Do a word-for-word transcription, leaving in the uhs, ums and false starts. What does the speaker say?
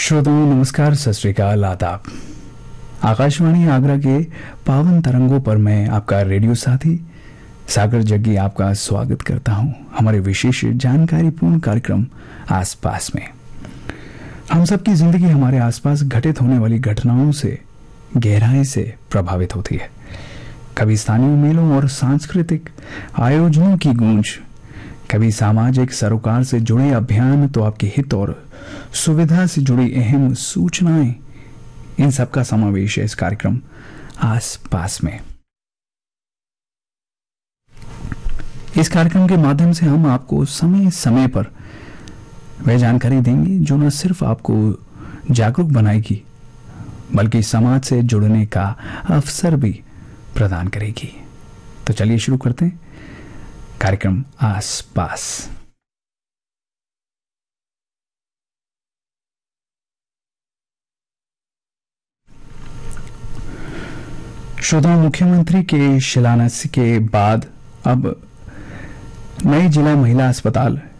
श्रोताओं नमस्कार, सत श्री अकाल, आदाब। आकाशवाणी आगरा के पावन तरंगों पर मैं आपका रेडियो साथी सागर जग्गी आपका स्वागत करता हूं हमारे विशेष जानकारीपूर्ण कार्यक्रम आसपास में। हम सबकी जिंदगी हमारे आसपास घटित होने वाली घटनाओं से गहराई से प्रभावित होती है। कभी स्थानीय मेलों और सांस्कृतिक आयोजनों की गूंज, कभी सामाजिक सरोकार से जुड़े अभियान, तो आपके हित और सुविधा से जुड़ी अहम सूचनाएं, इन सब का समावेश है इस कार्यक्रम आसपास में। इस कार्यक्रम के माध्यम से हम आपको समय समय पर वह जानकारी देंगे जो न सिर्फ आपको जागरूक बनाएगी बल्कि समाज से जुड़ने का अवसर भी प्रदान करेगी। तो चलिए शुरू करते हैं कार्यक्रम आसपास। श्रोताओं, मुख्यमंत्री के शिलान्यास के बाद अब नए जिला महिला अस्पताल